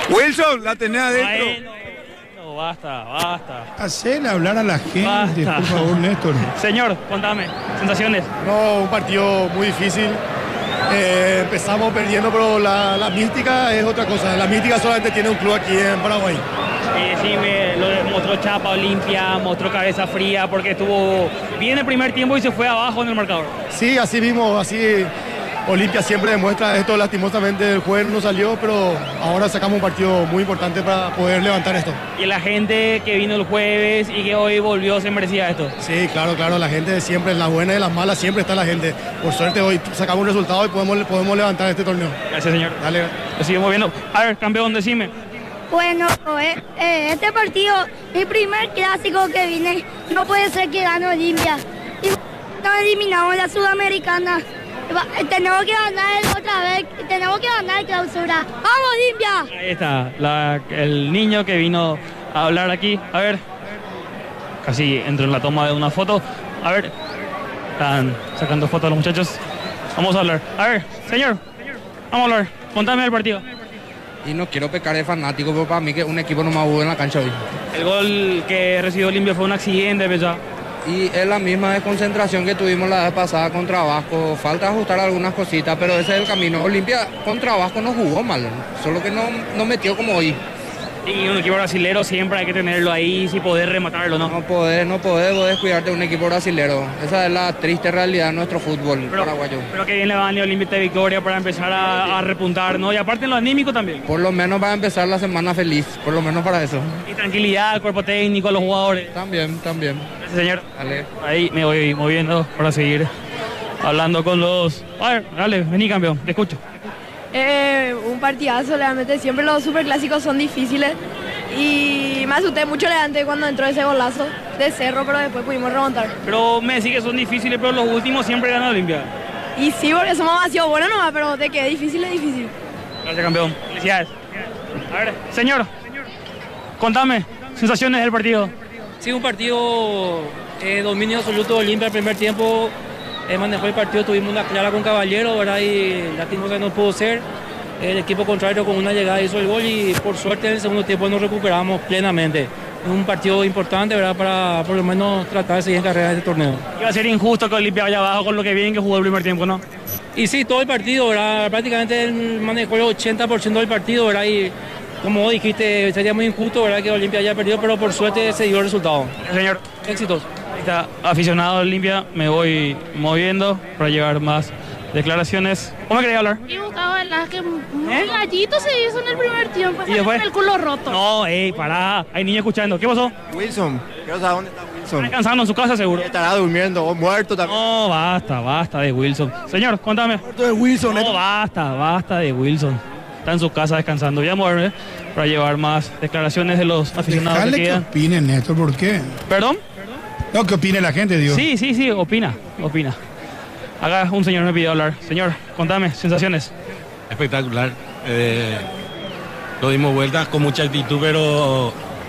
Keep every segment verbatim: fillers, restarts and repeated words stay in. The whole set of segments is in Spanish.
Wilson, la tenés adentro. Ay, no, no, basta, basta. Hacele hablar a la gente, Basta. por favor, Néstor. Señor, contame, sensaciones. No, un partido muy difícil. Eh, empezamos perdiendo, pero la, la mística es otra cosa. La mística solamente tiene un club aquí en Paraguay. Eh, sí, me lo mostró Chapa Olimpia, mostró cabeza fría porque estuvo bien el primer tiempo y se fue abajo en el marcador. Sí, así mismo, así Olimpia siempre demuestra esto. Lastimosamente el jueves no salió, pero ahora sacamos un partido muy importante para poder levantar esto. Y la gente que vino el jueves y que hoy volvió se merecía esto. Sí, claro, claro, la gente siempre, en las buenas y en las malas, siempre está la gente. Por suerte hoy sacamos un resultado y podemos, podemos levantar este torneo. Gracias, señor. Dale. Lo seguimos viendo. A ver, campeón, decime. Bueno, eh, eh, este partido, mi primer clásico que vine, no puede ser que gane Olimpia. Y nos eliminamos en la Sudamericana. Va- Tenemos que ganar otra vez, tenemos que ganar clausura. ¡Vamos, Olimpia! Ahí está, la- el niño que vino a hablar aquí. A ver, casi entro en la toma de una foto. A ver, están sacando fotos los muchachos. Vamos a hablar. A ver, señor, vamos a hablar. Contame del partido. Y no quiero pecar de fanático, pero para mí que un equipo no más hubo en la cancha hoy. El gol que recibió Olimpia fue un accidente, ¿verdad? Y es la misma desconcentración que tuvimos la vez pasada contra Vasco. Falta ajustar algunas cositas, pero ese es el camino. Olimpia contra Vasco no jugó mal, solo que no, no metió como hoy. Y un equipo brasilero siempre hay que tenerlo ahí, si poder rematarlo, ¿no? No podés, no podés vos descuidarte de un equipo brasilero. Esa es la triste realidad de nuestro fútbol Pero, paraguayo. pero que bien le va a venir Olimpia de victoria para empezar a, a repuntar, ¿no? Y aparte en lo anímico también. Por lo menos para empezar la semana feliz, por lo menos para eso. Y tranquilidad al cuerpo técnico, a los jugadores. También, también. Gracias, señor. Dale. Ahí me voy moviendo para seguir hablando con los... A ver, dale, vení campeón, te escucho. Eh, un partidazo, realmente siempre los superclásicos son difíciles y me asusté mucho delante cuando entró ese golazo de Cerro, pero después pudimos remontar. Pero me decís que son difíciles, pero los últimos siempre ganan Olimpia. Y sí, porque somos demasiado buenos nomás, pero de que es difícil es difícil. Gracias, campeón. Felicidades. A ver, señor, contame, sensaciones del partido. Sí, un partido eh, dominio absoluto de Olimpia el primer tiempo. Eh, manejó el partido, tuvimos una clara con Caballero, ¿verdad? Y lastimosamente no pudo ser. El equipo contrario con una llegada hizo el gol y por suerte en el segundo tiempo nos recuperamos plenamente. Es un partido importante, ¿verdad? Para por lo menos tratar de seguir en carrera de este torneo. Iba a ser injusto que Olimpia vaya abajo con lo que bien que jugó el primer tiempo, ¿no? Y sí, todo el partido, ¿verdad? Prácticamente él manejó el ochenta por ciento del partido, ¿verdad? Y como vos dijiste, sería muy injusto, ¿verdad? Que Olimpia haya perdido, pero por suerte se dio el resultado. Señor, éxitos. Ahí está, aficionado a Olimpia, me voy moviendo para llevar más declaraciones. ¿Cómo quería hablar? Y Gustavo Velázquez, muy gallito se hizo en el primer tiempo, ¿Y después? con el culo roto. No, ey, pará, hay niños escuchando. ¿Qué pasó? Wilson, quiero saber dónde está Está Wilson. descansando en su casa seguro. Estará durmiendo o muerto también. No, basta, basta de Wilson. Señor, contame. Muerto de Wilson. No, basta, basta de Wilson. Está en su casa descansando. Voy a moverme para llevar más declaraciones de los aficionados Dejale que que quedan. opinen, Néstor, ¿por qué? ¿Perdón? No, que opine la gente, digo. Sí, sí, sí, opina, opina. Acá un señor me pidió hablar. Señor, contame, sensaciones. Espectacular. Eh, lo dimos vueltas con mucha actitud, pero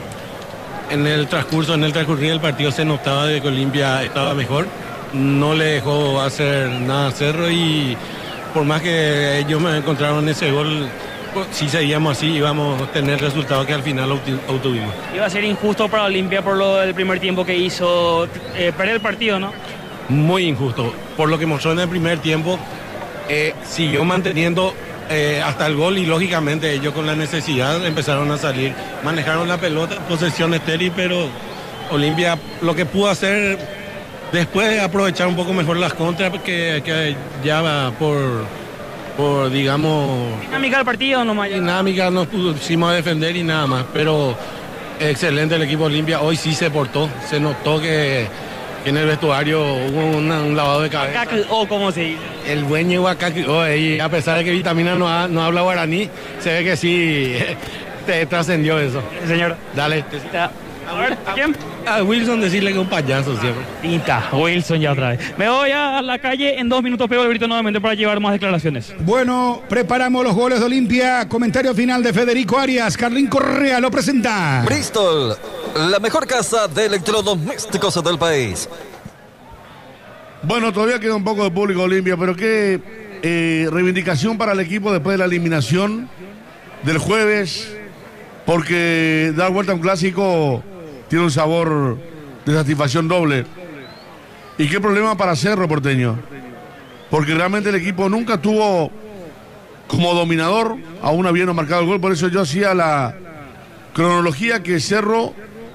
en el transcurso, en el transcurrir del partido se notaba de que Olimpia estaba mejor. No le dejó hacer nada a Cerro y por más que ellos me encontraron ese gol, pues, si seguíamos así íbamos a tener resultados que al final obtu- obtuvimos. Iba a ser injusto para Olimpia por lo del primer tiempo que hizo eh, perder el partido, ¿no? Muy injusto. Por lo que mostró en el primer tiempo, eh, siguió manteniendo eh, hasta el gol y lógicamente ellos con la necesidad empezaron a salir. Manejaron la pelota, posesión estéril, pero Olimpia lo que pudo hacer después aprovechar un poco mejor las contras que, que ya va por, por, digamos... Dinámica del partido nomás. Dinámica, nos pusimos a defender y nada más, pero excelente el equipo Olimpia. Hoy sí se portó, se notó que... En el vestuario hubo una, un lavado de cabeza. O como se dice. El dueño Huacac, oh, y a pesar de que Vitamina no, ha, no habla guaraní, se ve que sí te trascendió eso. Señor. Dale. A ver, ¿a quién? A Wilson decirle que es un payaso siempre. Tinta, Wilson ya otra vez. Me voy a la calle, en dos minutos pego el grito nuevamente para llevar más declaraciones. Bueno, preparamos los goles de Olimpia. Comentario final de Federico Arias. Carlín Correa lo presenta. Bristol, la mejor casa de electrodomésticos del país. Bueno, todavía queda un poco de público Olimpia, pero qué eh, reivindicación para el equipo después de la eliminación del jueves. porque dar vuelta a un clásico tiene un sabor de satisfacción doble. ¿Y qué problema para Cerro Porteño? Porque realmente el equipo nunca tuvo como dominador, aún habiendo marcado el gol, por eso yo hacía la cronología que Cerro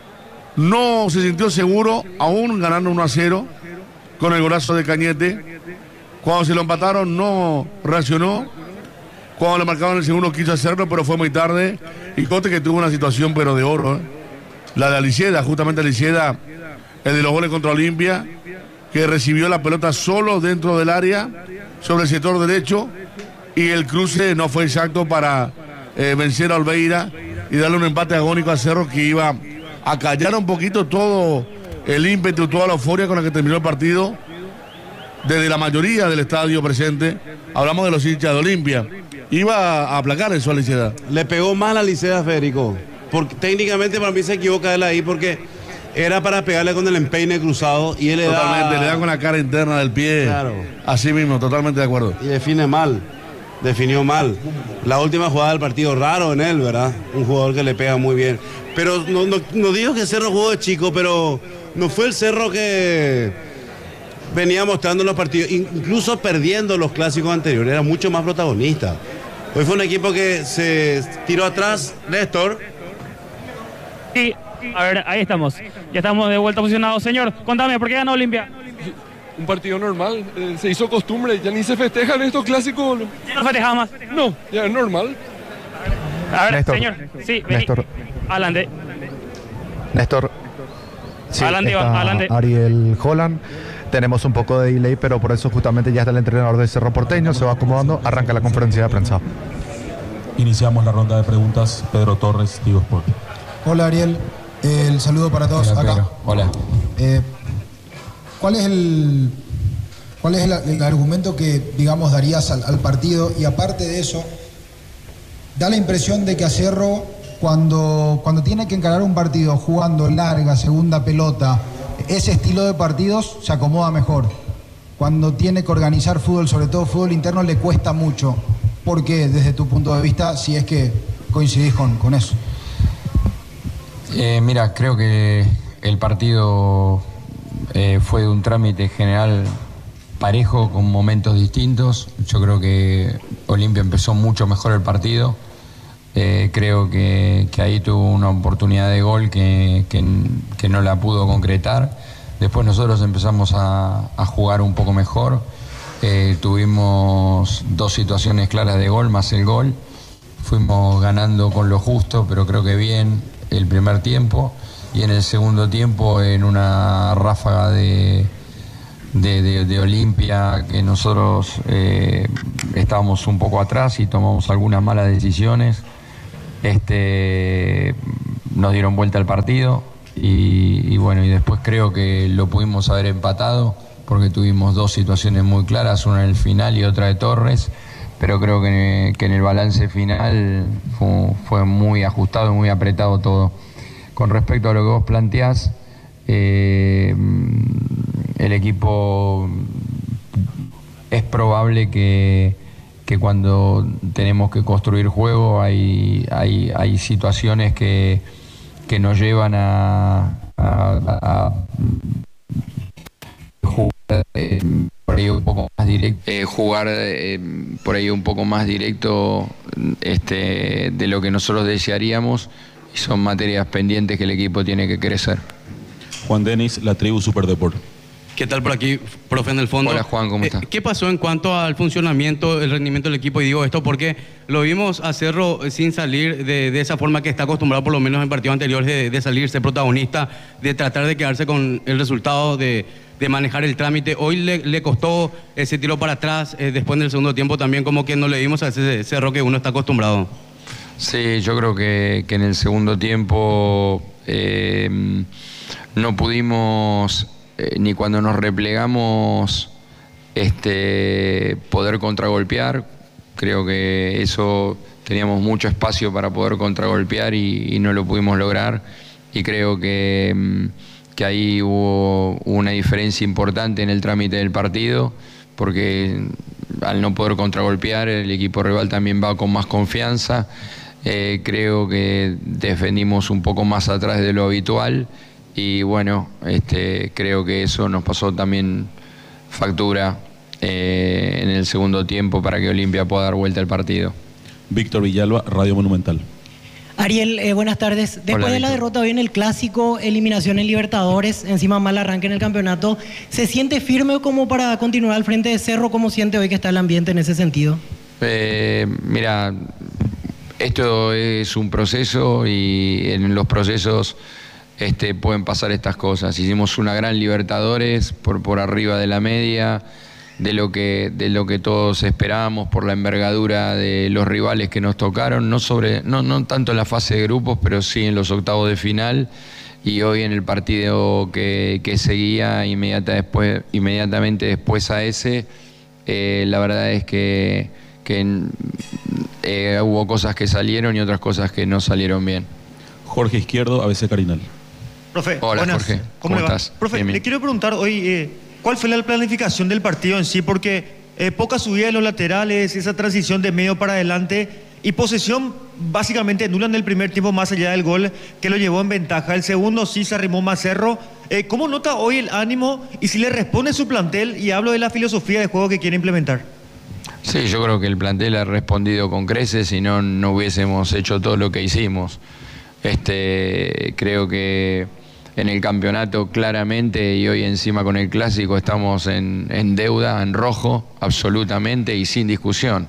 no se sintió seguro, aún ganando uno a cero, con el golazo de Cañete. Cuando se lo empataron no reaccionó, cuando le marcaron el segundo quiso hacerlo, pero fue muy tarde, y Cote que tuvo una situación pero de oro, ¿eh? La de Alicieda, justamente Alicieda, el de los goles contra Olimpia, que recibió la pelota solo dentro del área, sobre el sector derecho, y el cruce no fue exacto para eh, vencer a Olveira y darle un empate agónico a Cerro, que iba a callar un poquito todo el ímpetu, toda la euforia con la que terminó el partido, desde la mayoría del estadio presente. Hablamos de los hinchas de Olimpia. Iba a aplacar eso a Liceda. Le pegó mal a Liceda, Federico, porque técnicamente para mí se equivoca él ahí, porque era para pegarle con el empeine cruzado y él le da... Totalmente, le da con la cara interna del pie. Claro. Así mismo, totalmente de acuerdo. Y define mal, definió mal. La última jugada del partido, raro en él, ¿verdad? Un jugador que le pega muy bien. Pero no, no, no digo que Cerro jugó de chico, pero no fue el Cerro que venía mostrando en los partidos, incluso perdiendo los clásicos anteriores, era mucho más protagonista. Hoy fue un equipo que se tiró atrás, Néstor. Sí, a ver, ahí estamos. Ya estamos de vuelta posicionados. Señor, contame, ¿por qué ganó Olimpia? Un partido normal, eh, se hizo costumbre, ya ni se festejan estos clásicos. ¿No festejaba más? No, ya es normal. A ver, Néstor, señor, sí, vení. Néstor. Adelante. Néstor. Sí, Adelante, está adelante. Ariel Holland. Tenemos un poco de delay, pero por eso justamente ya está el entrenador de Cerro Porteño, se va acomodando, arranca la conferencia de prensa. Iniciamos la ronda de preguntas. Pedro Torres, Tigo Sport. Hola Ariel, eh, el saludo para todos. Hola, acá. Pedro. Hola. Eh, ¿Cuál es el cuál es el, el argumento que, digamos, darías al, al partido? Y aparte de eso, da la impresión de que a Cerro, cuando, cuando tiene que encarar un partido jugando larga, segunda pelota, ese estilo de partidos se acomoda mejor. Cuando tiene que organizar fútbol, sobre todo fútbol interno, le cuesta mucho. ¿Por qué, desde tu punto de vista, si es que coincidís con, con eso? Eh, mira, creo que el partido eh, fue de un trámite general parejo, con momentos distintos. Yo creo que Olimpia empezó mucho mejor el partido. Eh, creo que, que ahí tuvo una oportunidad de gol que, que, que no la pudo concretar. Después nosotros empezamos a, a jugar un poco mejor. Eh, tuvimos dos situaciones claras de gol, más el gol. Fuimos ganando con lo justo, pero creo que bien el primer tiempo. Y en el segundo tiempo, en una ráfaga de, de, de, de Olimpia, que nosotros eh, estábamos un poco atrás y tomamos algunas malas decisiones. Este, nos dieron vuelta al partido y, y bueno, y después creo que lo pudimos haber empatado porque tuvimos dos situaciones muy claras, una en el final y otra de Torres, pero creo que, que en el balance final fue, fue muy ajustado y muy apretado todo. Con respecto a lo que vos planteás, eh, el equipo es probable que que cuando tenemos que construir juego hay, hay, hay situaciones que, que nos llevan a, a, a jugar eh, por ahí un poco más directo, eh, jugar eh, por ahí un poco más directo este, de lo que nosotros desearíamos, y son materias pendientes que el equipo tiene que crecer. Juan Denis, La Tribu Superdeport. ¿Qué tal por aquí, profe, en el fondo? Hola Juan, ¿cómo estás? Eh, ¿Qué pasó en cuanto al funcionamiento, el rendimiento del equipo? Y digo esto porque lo vimos a Cerro sin salir de, de esa forma que está acostumbrado, por lo menos en partidos anteriores, de, de salirse protagonista, de tratar de quedarse con el resultado, de, de manejar el trámite. Hoy le, le costó ese tiro para atrás, eh, después en el segundo tiempo también como que no le vimos a ese Cerro que uno está acostumbrado. Sí, yo creo que, que en el segundo tiempo eh, no pudimos... ni cuando nos replegamos este, poder contragolpear. Creo que eso teníamos mucho espacio para poder contragolpear y, y no lo pudimos lograr, y creo que, que ahí hubo una diferencia importante en el trámite del partido, porque al no poder contragolpear el equipo rival también va con más confianza. Eh, creo que defendimos un poco más atrás de lo habitual y bueno, este, creo que eso nos pasó también factura eh, en el segundo tiempo para que Olimpia pueda dar vuelta al partido. Víctor Villalba, Radio Monumental. Ariel, eh, buenas tardes. Después Hola, de la Víctor. derrota hoy en el Clásico, eliminación en Libertadores, encima mal arranque en el campeonato, ¿se siente firme como para continuar al frente de Cerro? ¿Cómo siente hoy que está el ambiente en ese sentido? Eh, mira, esto es un proceso y en los procesos este, pueden pasar estas cosas. Hicimos una gran Libertadores por, por arriba de la media, de lo que, de lo que todos esperábamos por la envergadura de los rivales que nos tocaron, no, sobre, no, no tanto en la fase de grupos, pero sí en los octavos de final. Y hoy en el partido que, que seguía inmediata después, inmediatamente después a ese, eh, la verdad es que, que eh, hubo cosas que salieron y otras cosas que no salieron bien. Jorge Izquierdo, A B C Carinal. Profe, Hola, buenas. Jorge. ¿Cómo, ¿Cómo le va? estás? Profe, Bien, bien. le quiero preguntar hoy, eh, ¿cuál fue la planificación del partido en sí? Porque eh, poca subida de los laterales, esa transición de medio para adelante y posesión básicamente nula en el primer tiempo más allá del gol que lo llevó en ventaja. El segundo sí se arrimó más Cerro. Eh, ¿Cómo nota hoy el ánimo y si le responde su plantel? Y hablo de la filosofía de juego que quiere implementar. Sí, yo creo que el plantel ha respondido con creces, si no, no hubiésemos hecho todo lo que hicimos. Este, creo que en el campeonato claramente y hoy encima con el Clásico estamos en, en deuda, en rojo, absolutamente y sin discusión.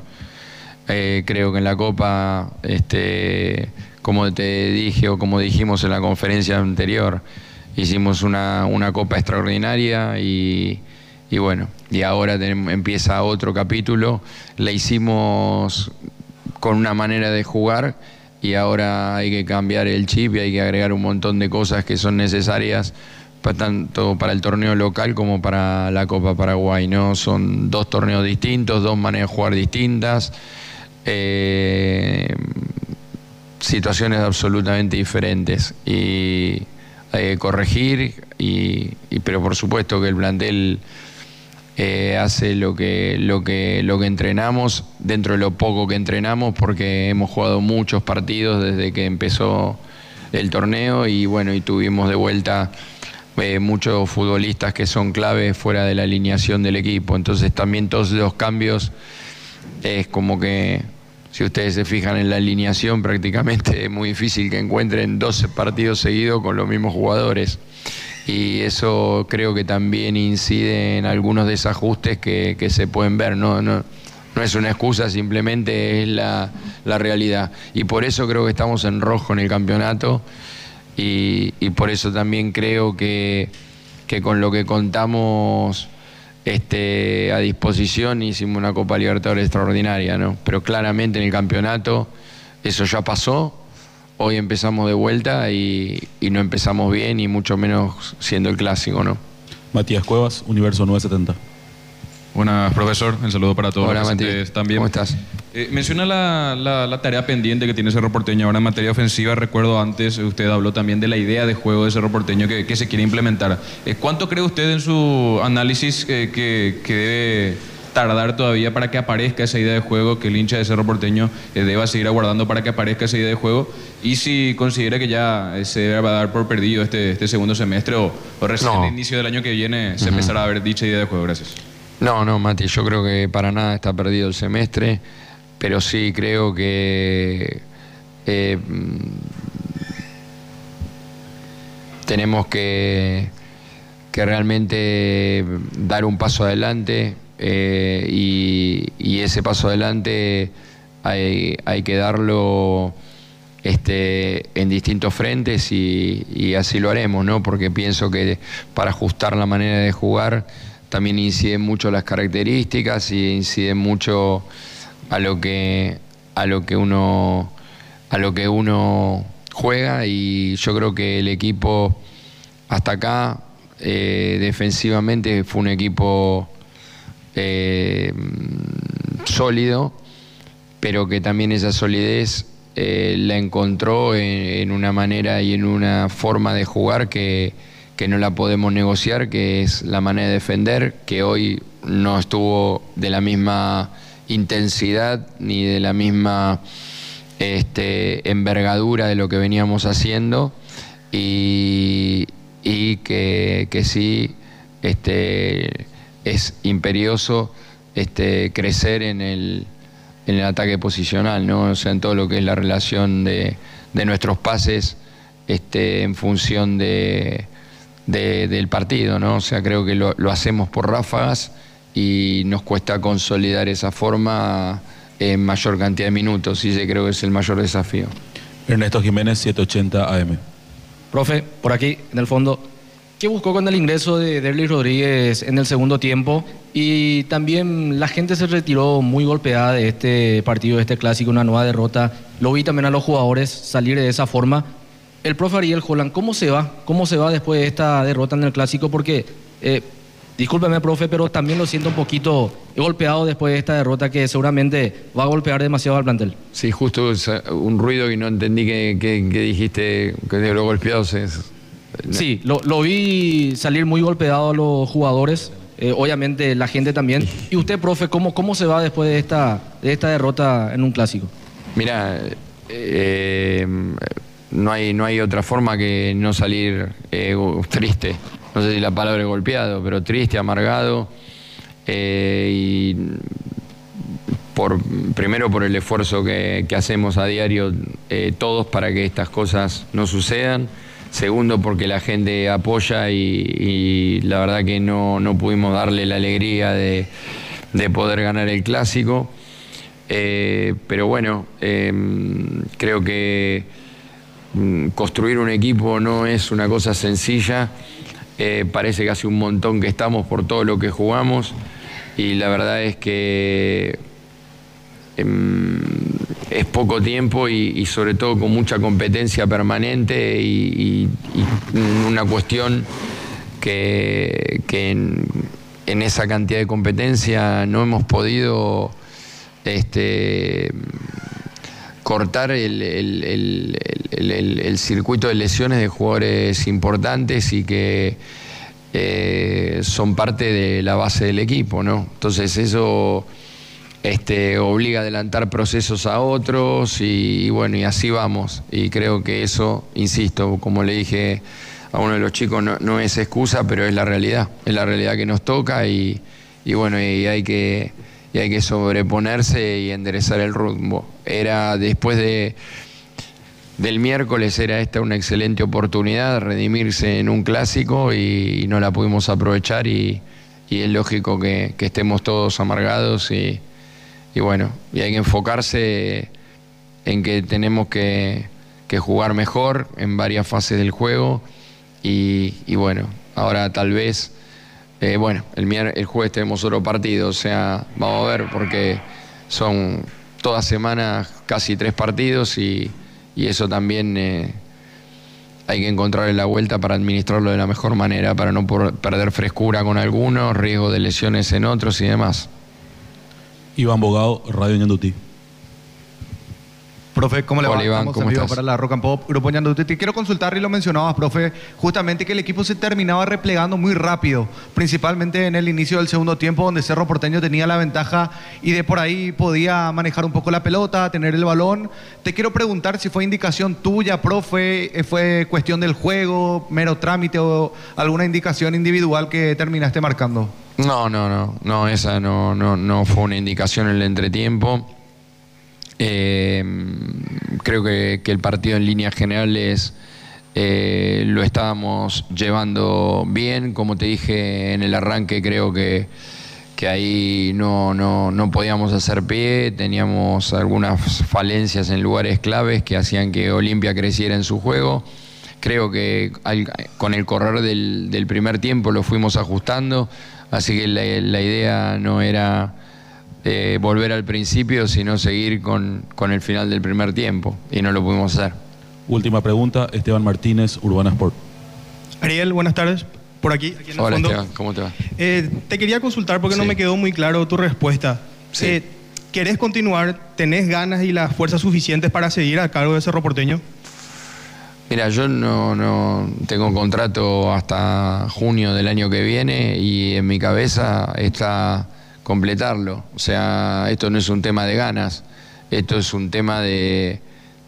Eh, creo que en la Copa, este, como te dije o como dijimos en la conferencia anterior, hicimos una, una Copa extraordinaria y, y bueno, y ahora tenemos, empieza otro capítulo. La hicimos con una manera de jugar y ahora hay que cambiar el chip y hay que agregar un montón de cosas que son necesarias para, tanto para el torneo local como para la Copa Paraguay, ¿no? Son dos torneos distintos, dos maneras de jugar distintas, eh, situaciones absolutamente diferentes y hay que corregir, y, y, pero por supuesto que el plantel Eh, hace lo que, lo, que, lo que entrenamos, dentro de lo poco que entrenamos, porque hemos jugado muchos partidos desde que empezó el torneo y bueno, y tuvimos de vuelta eh, muchos futbolistas que son claves fuera de la alineación del equipo. Entonces también todos los cambios es como que, si ustedes se fijan en la alineación, prácticamente es muy difícil que encuentren doce partidos seguidos con los mismos jugadores. Y eso creo que también incide en algunos desajustes que, que se pueden ver. No, no, no es una excusa, simplemente es la, la realidad. Y por eso creo que estamos en rojo en el campeonato y, y por eso también creo que, que con lo que contamos este, a disposición hicimos una Copa Libertadores extraordinaria, ¿no? Pero claramente en el campeonato eso ya pasó. Hoy empezamos de vuelta y, y no empezamos bien y mucho menos siendo el Clásico, ¿no? Matías Cuevas, Universo nueve setenta. Buenas, profesor. Un saludo para todos. Hola, los Matías. presentes también. ¿Cómo estás? Eh, menciona la, la, la tarea pendiente que tiene Cerro Porteño ahora en materia ofensiva. Recuerdo antes, usted habló también de la idea de juego de Cerro Porteño que, que se quiere implementar. Eh, ¿Cuánto cree usted en su análisis eh, que, que debe tardar todavía para que aparezca esa idea de juego, que el hincha de Cerro Porteño eh, deba seguir aguardando para que aparezca esa idea de juego? Y si considera que ya eh, se debe dar por perdido este, este segundo semestre o, o recién No. el inicio del año que viene se Ujú. empezará a ver dicha idea de juego. Gracias. No, no, Mati, yo creo que para nada está perdido el semestre, pero sí creo que eh, tenemos que, que realmente dar un paso adelante eh, y, y ese paso adelante hay, hay que darlo este, en distintos frentes y, y así lo haremos, ¿no? Porque pienso que para ajustar la manera de jugar también inciden mucho las características y inciden mucho a lo que a lo que uno a lo que uno juega, y yo creo que el equipo hasta acá eh, defensivamente fue un equipo eh, sólido, pero que también esa solidez eh, la encontró en, en una manera y en una forma de jugar que que no la podemos negociar, que es la manera de defender, que hoy no estuvo de la misma intensidad ni de la misma este, envergadura de lo que veníamos haciendo y, y que, que sí este, es imperioso este, crecer en el, en el ataque posicional, ¿no? O sea, en todo lo que es la relación de, de nuestros pases este, en función de, de, del partido, ¿no? O sea, creo que lo, lo hacemos por ráfagas y nos cuesta consolidar esa forma en mayor cantidad de minutos, y ese creo que es el mayor desafío. Ernesto Jiménez, setecientos ochenta A M. Profe, por aquí, en el fondo, ¿qué buscó con el ingreso de Derlis Rodríguez en el segundo tiempo? Y también la gente se retiró muy golpeada de este partido, de este clásico, una nueva derrota. Lo vi también a los jugadores salir de esa forma. El profe Ariel Holland, ¿cómo se va? ¿Cómo se va después de esta derrota en el clásico? Porque, eh, discúlpeme, profe, pero también lo siento un poquito golpeado después de esta derrota que seguramente va a golpear demasiado al plantel. Sí, justo es un ruido que no entendí que, que, que dijiste, que de los golpeados es... Sí, lo, lo vi salir muy golpeado a los jugadores, eh, obviamente la gente también. Y usted, profe, ¿cómo, cómo se va después de esta, de esta derrota en un clásico? Mira, eh, no, hay, no hay otra forma que no salir eh, triste. No sé si la palabra es golpeado, pero triste, amargado. Eh, y por, primero por el esfuerzo que, que hacemos a diario eh, todos para que estas cosas no sucedan. Segundo, porque la gente apoya y, y la verdad que no, no pudimos darle la alegría de, de poder ganar el clásico. Eh, pero bueno, eh, creo que construir un equipo no es una cosa sencilla. Eh, parece que hace un montón que estamos por todo lo que jugamos y la verdad es que eh, es poco tiempo y, y sobre todo con mucha competencia permanente y, y, y una cuestión que, que en, en esa cantidad de competencia no hemos podido este, cortar el, el, el, el, el, el circuito de lesiones de jugadores importantes y que eh, son parte de la base del equipo, ¿no? Entonces eso... Este, obliga a adelantar procesos a otros y, y bueno, y así vamos. Y creo que eso, insisto, como le dije a uno de los chicos, no, no es excusa, pero es la realidad. Es la realidad que nos toca y, y bueno, y hay que, y hay que sobreponerse y enderezar el rumbo. Era después de, del miércoles, era esta una excelente oportunidad de redimirse en un clásico y, y no la pudimos aprovechar y, y es lógico que, que estemos todos amargados y Y bueno, y hay que enfocarse en que tenemos que, que jugar mejor en varias fases del juego y, y bueno, ahora tal vez, eh, bueno, el, el jueves tenemos otro partido, o sea, vamos a ver porque son todas semanas casi tres partidos y, y eso también eh, hay que encontrarle la vuelta para administrarlo de la mejor manera, para no por, perder frescura con algunos, riesgo de lesiones en otros y demás. Iván Bogado, Radio Ñanduti. Profe, ¿cómo le va? Hola, Iván, Estamos ¿cómo en vivo estás? para la Rock and Pop, Grupo Ñanduti. Te quiero consultar, y lo mencionabas, profe, justamente que el equipo se terminaba replegando muy rápido, principalmente en el inicio del segundo tiempo, donde Cerro Porteño tenía la ventaja y de por ahí podía manejar un poco la pelota, tener el balón. Te quiero preguntar si fue indicación tuya, profe, fue cuestión del juego, mero trámite o alguna indicación individual que terminaste marcando. No, no, no, no, esa no, no, no fue una indicación en el entretiempo. Eh, creo que, que el partido en líneas generales eh, lo estábamos llevando bien, como te dije en el arranque, creo que, que ahí no, no, no podíamos hacer pie, teníamos algunas falencias en lugares claves que hacían que Olimpia creciera en su juego. Creo que al, con el correr del, del primer tiempo lo fuimos ajustando. Así que la, la idea no era eh, volver al principio, sino seguir con, con el final del primer tiempo. Y no lo pudimos hacer. Última pregunta, Esteban Martínez, Urbana Sport. Ariel, buenas tardes. Por aquí, aquí en el Hola, fondo. Esteban, ¿cómo te va? Eh, te quería consultar porque Sí. no me quedó muy claro tu respuesta. Sí. Eh, ¿Querés continuar? ¿Tenés ganas y las fuerzas suficientes para seguir a cargo de Cerro Porteño? Mira, yo no, no tengo contrato hasta junio del año que viene y en mi cabeza está completarlo. O sea, esto no es un tema de ganas, esto es un tema de,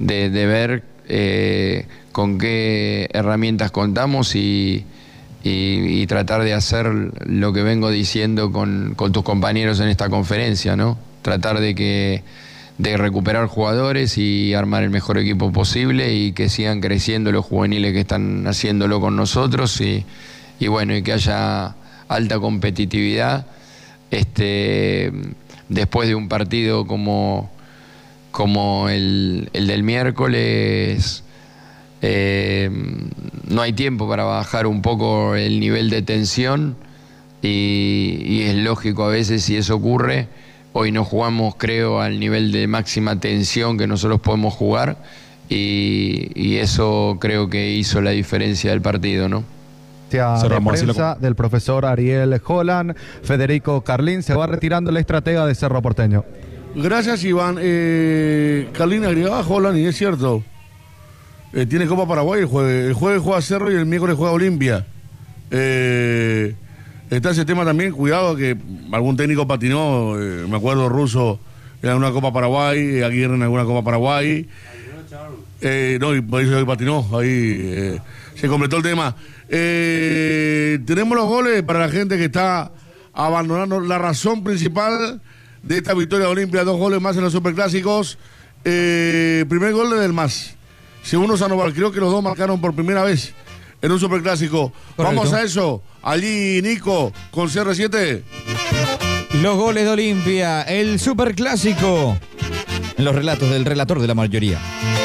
de, de ver eh, con qué herramientas contamos y, y, y tratar de hacer lo que vengo diciendo con, con tus compañeros en esta conferencia, ¿no? Tratar de que de recuperar jugadores y armar el mejor equipo posible y que sigan creciendo los juveniles que están haciéndolo con nosotros y, y bueno, y que haya alta competitividad este, después de un partido como, como el, el del miércoles. Eh, no hay tiempo para bajar un poco el nivel de tensión y, y es lógico a veces si eso ocurre. Hoy no jugamos, creo, al nivel de máxima tensión que nosotros podemos jugar y, y eso creo que hizo la diferencia del partido, ¿no? De prensa del profesor Ariel Holland, Federico Carlín se va retirando el estratega de Cerro Porteño. Gracias, Iván. Eh, Carlín agregaba a Holland y es cierto. Eh, tiene Copa Paraguay el jueves. El jueves juega Cerro y el miércoles juega Olimpia. Eh... Está ese tema también, cuidado que algún técnico patinó, eh, me acuerdo Russo en alguna Copa Paraguay, Aguirre en alguna Copa Paraguay. Eh, no, y por eso patinó, ahí eh, se completó el tema. Eh, tenemos los goles para la gente que está abandonando la razón principal de esta victoria de Olimpia, dos goles más en los superclásicos. Eh, primer gol de Del Mas, segundo Sandoval, creo que los dos marcaron por primera vez en un superclásico. Correcto. Vamos a eso. Allí Nico con C R siete. Los goles de Olimpia, el superclásico. En los relatos del relator de la mayoría.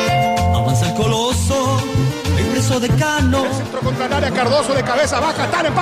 Avanza el Coloso, el preso decano. El centro contra el área, Cardoso de cabeza baja, tal